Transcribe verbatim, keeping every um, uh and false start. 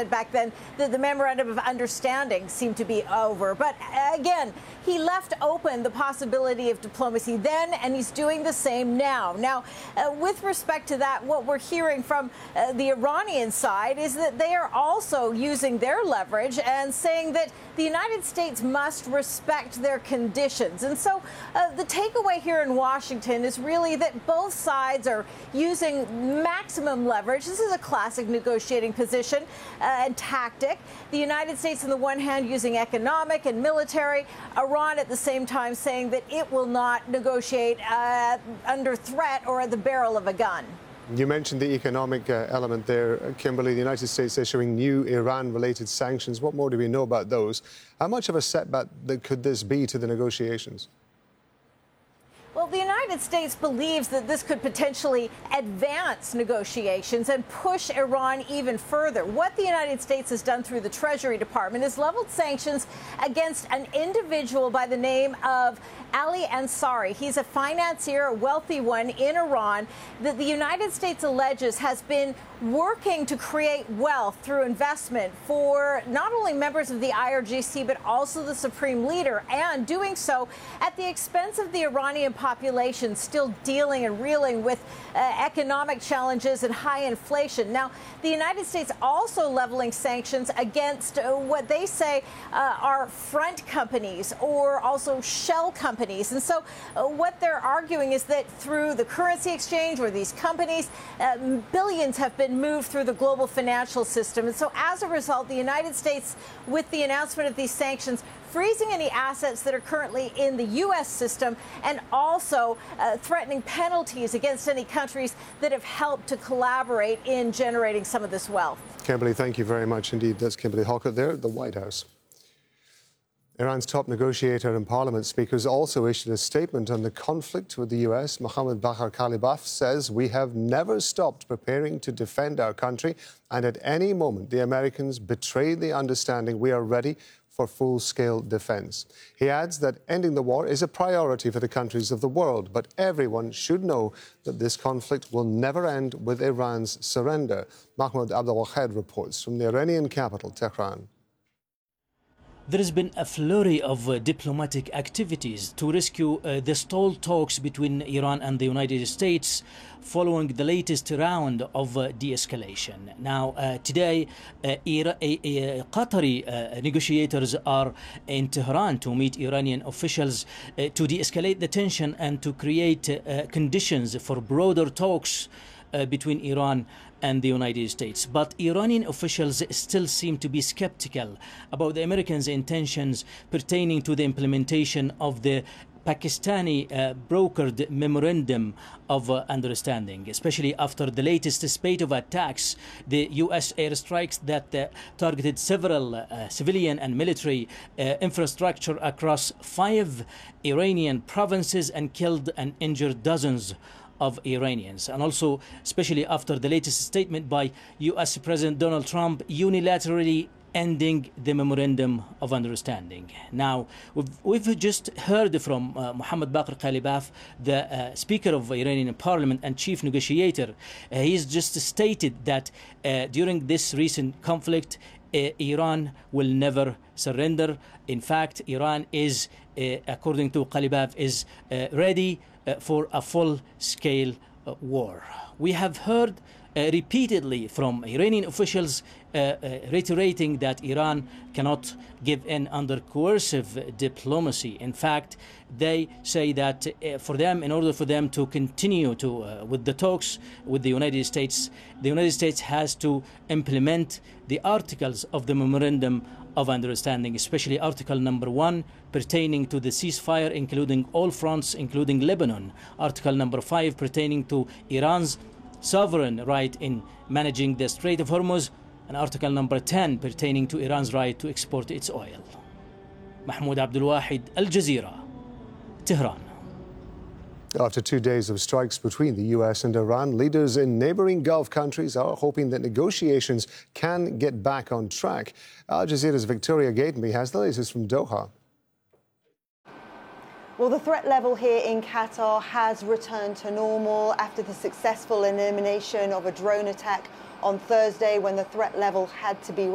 said back then that the memorandum of understanding seemed to be over. But again, he left open the possibility of diplomacy then, and he's doing the same now. Now, uh, with respect to that, what we're hearing from uh, the Iranian side is that they are also using their leverage and saying that the United States must respect their conditions. And so uh, the takeaway here in Washington is really that both sides are using maximum leverage. This is a classic negotiating position uh, and tactic. The United States, on the one hand, using economic and military. Iran, at the same time, saying that it will not negotiate uh, under threat or at the barrel of a gun. You mentioned the economic uh, element there, Kimberly. The United States issuing new Iran-related sanctions. What more do we know about those? How much of a setback could this be to the negotiations? Well, the United States believes that this could potentially advance negotiations and push Iran even further. What the United States has done through the Treasury Department is leveled sanctions against an individual by the name of Ali Ansari. He's a financier, a wealthy one in Iran, that the United States alleges has been working to create wealth through investment for not only members of the I R G C, but also the supreme leader, and doing so at the expense of the Iranian population still dealing and reeling with uh, economic challenges and high inflation. Now, the United States also leveling sanctions against uh, what they say uh, are front companies or also shell companies. And so uh, what they're arguing is that through the currency exchange or these companies, uh, billions have been moved through the global financial system. And so as a result, the United States, with the announcement of these sanctions, freezing any assets that are currently in the U S system, and also uh, threatening penalties against any countries that have helped to collaborate in generating some of this wealth. Kimberly, thank you very much indeed. That's Kimberly Halkett there at the White House. Iran's top negotiator and parliament speakers also issued a statement on the conflict with the U S. Mohammad Bagher Ghalibaf says, "We have never stopped preparing to defend our country, and at any moment the Americans betray the understanding we are ready for full-scale defense." He adds that ending the war is a priority for the countries of the world, but everyone should know that this conflict will never end with Iran's surrender. Mahmoud Abdelwahed reports from the Iranian capital, Tehran. There has been a flurry of uh, diplomatic activities to rescue uh, the stalled talks between Iran and the United States following the latest round of uh, de-escalation. Now, uh, today, uh, Ira- uh, uh, Qatari uh, negotiators are in Tehran to meet Iranian officials uh, to de-escalate the tension and to create uh, conditions for broader talks Uh, between Iran and the United States. But Iranian officials still seem to be skeptical about the Americans' intentions pertaining to the implementation of the Pakistani uh, brokered memorandum of uh, understanding, especially after the latest spate of attacks, the U S airstrikes that uh, targeted several uh, civilian and military uh, infrastructure across five Iranian provinces and killed and injured dozens of Iranians, and also especially after the latest statement by U S President Donald Trump unilaterally ending the memorandum of understanding. Now, we've, we've just heard from uh, Mohammad Bagher Ghalibaf, the uh, Speaker of Iranian Parliament and Chief Negotiator. Uh, he's just stated that uh, during this recent conflict, uh, Iran will never surrender. In fact, Iran is, uh, according to Ghalibaf, is uh, ready Uh, for a full-scale uh, war. We have heard uh, repeatedly from Iranian officials uh, uh, reiterating that Iran cannot give in under coercive diplomacy. In fact, they say that uh, for them, in order for them to continue to uh, with the talks with the United States, the United States has to implement the articles of the memorandum of understanding, especially Article number one pertaining to the ceasefire, including all fronts, including Lebanon. Article number five pertaining to Iran's sovereign right in managing the Strait of Hormuz, and Article number ten pertaining to Iran's right to export its oil. Mahmoud Abdelwahed, Al Jazeera, Tehran. After two days of strikes between the U S and Iran, leaders in neighboring Gulf countries are hoping that negotiations can get back on track. Al Jazeera's Victoria Gatenby has the latest from Doha. Well, the threat level here in Qatar has returned to normal after the successful elimination of a drone attack on Thursday, when the threat level had to be